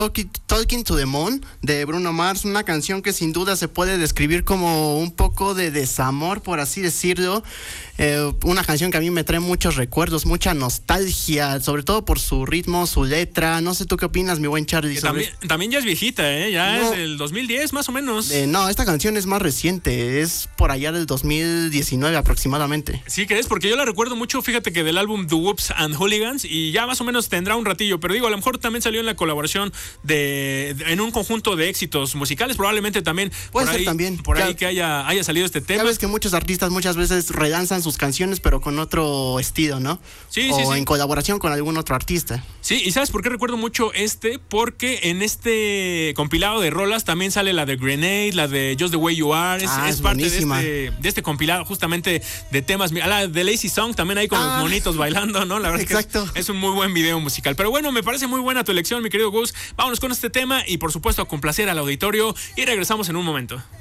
Talking to the Moon de Bruno Mars, una canción que sin duda se puede describir como un poco de desamor, por así decirlo. Una canción que a mí me trae muchos recuerdos, mucha nostalgia, sobre todo por su ritmo, su letra. No sé tú qué opinas, mi buen Charlie. También ya es viejita, ya no, es del 2010 más o menos. No, esta canción es más reciente, es por allá del 2019 aproximadamente. ¿Sí crees? Porque yo la recuerdo mucho, fíjate que del álbum The Whoops and Hooligans, y ya más o menos tendrá un ratillo, pero digo, a lo mejor también salió en la colaboración en un conjunto de éxitos musicales, probablemente también puede ser también por ahí que haya salido este tema. Ya ves que muchos artistas muchas veces relanzan sus canciones pero con otro estilo, ¿no? Sí, o en colaboración con algún otro artista. Sí, y ¿sabes por qué recuerdo mucho porque en este compilado de rolas también sale la de Grenade, la de Just the Way You Are, es parte de este compilado justamente de temas, la de Lazy Song también ahí con los monitos bailando, ¿no? La verdad exacto. Es un muy buen video musical. Pero bueno, me parece muy buena tu elección, mi querido Gus. Vámonos con este tema y por supuesto a complacer al auditorio y regresamos en un momento.